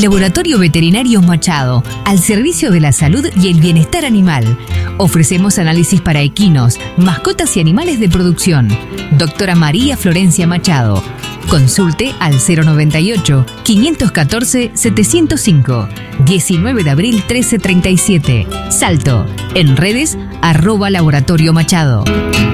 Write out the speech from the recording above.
Laboratorio Veterinario Machado, al servicio de la salud y el bienestar animal. Ofrecemos análisis para equinos, mascotas y animales de producción. Doctora María Florencia Machado. Consulte al 098-514-705. 19 de abril 1337. Salto. En redes, @Laboratorio Machado.